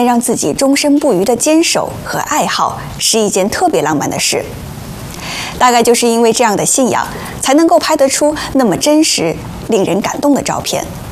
让自己终身不渝的坚守和爱好，是一件特别浪漫的事。大概就是因为这样的信仰，才能够拍得出那么真实、令人感动的照片。